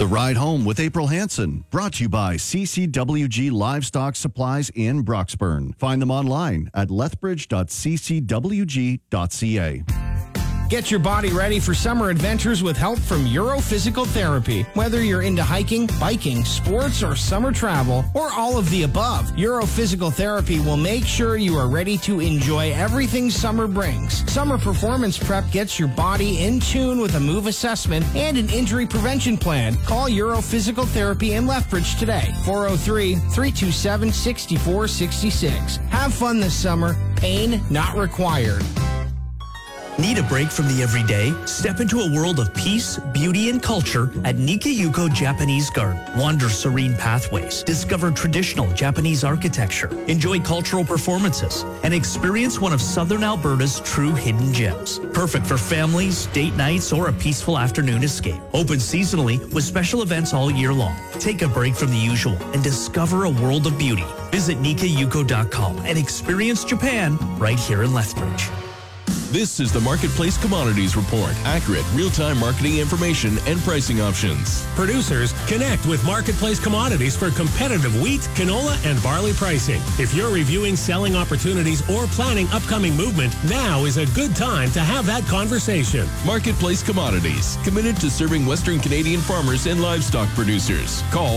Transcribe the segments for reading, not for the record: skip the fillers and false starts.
The Ride Home with April Hansen, brought to you by CCWG Livestock Supplies in Broxburn. Find them online at lethbridge.ccwg.ca. Get your body ready for summer adventures with help from Europhysical Therapy. Whether you're into hiking, biking, sports, or summer travel, or all of the above, Europhysical Therapy will make sure you are ready to enjoy everything summer brings. Summer Performance Prep gets your body in tune with a move assessment and an injury prevention plan. Call Europhysical Therapy in Lethbridge today, 403-327-6466. Have fun this summer. Pain not required. Need a break from the everyday? Step into a world of peace, beauty, and culture at Nikayuko Japanese Garden. Wander serene pathways, discover traditional Japanese architecture, enjoy cultural performances, and experience one of Southern Alberta's true hidden gems. Perfect for families, date nights, or a peaceful afternoon escape. Open seasonally with special events all year long. Take a break from the usual and discover a world of beauty. Visit nikayuko.com and experience Japan right here in Lethbridge. This is the Marketplace Commodities Report. Accurate, real-time marketing information and pricing options. Producers, connect with Marketplace Commodities for competitive wheat, canola, and barley pricing. If you're reviewing selling opportunities or planning upcoming movement, now is a good time to have that conversation. Marketplace Commodities, committed to serving Western Canadian farmers and livestock producers. Call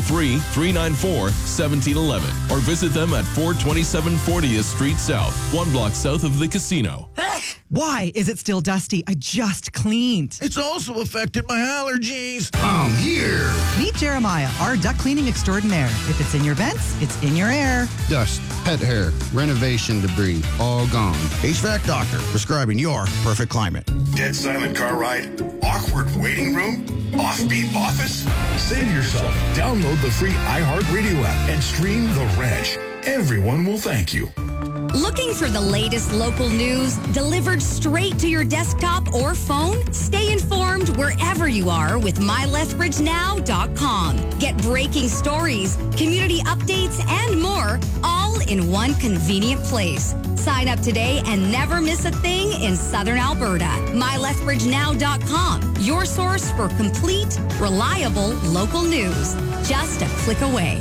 403-394-1711 or visit them at 427 40th Street South, 1 block south of the casino. Why is it still dusty? I just cleaned. It's also affected my allergies. I'm here. Meet Jeremiah, our duct cleaning extraordinaire. If it's in your vents, it's in your air. Dust, pet hair, renovation debris, all gone. HVAC doctor prescribing your perfect climate. Dead silent car ride? Awkward waiting room? Offbeat office? Save yourself. Download the free iHeartRadio app and stream The Ranch. Everyone will thank you. Looking for the latest local news delivered straight to your desktop or phone? Stay informed wherever you are with mylethbridgenow.com. Get breaking stories, community updates, and more, all in one convenient place. Sign up today and never miss a thing in Southern Alberta. mylethbridgenow.com, your source for complete, reliable local news. Just a click away.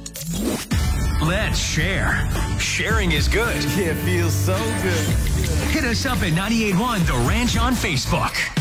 Let's share. Sharing is good. It feels so good. Hit us up at 98.1 The Ranch on Facebook.